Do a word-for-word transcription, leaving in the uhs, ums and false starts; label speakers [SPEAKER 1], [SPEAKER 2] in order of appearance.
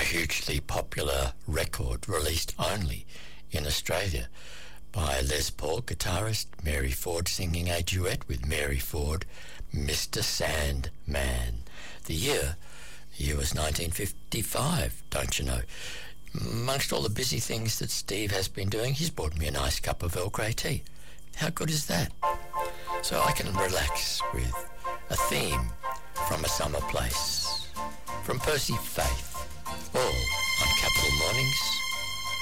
[SPEAKER 1] hugely popular record released only in Australia by Les Paul guitarist, Mary Ford singing a duet with Mary Ford, Mister Sandman. The year, the year was nineteen fifty-five, don't you know? Amongst all the busy things that Steve has been doing, he's bought me a nice cup of Earl Grey tea. How good is that? So I can relax with a theme from A Summer Place, from Percy Faith, all on Capital Mornings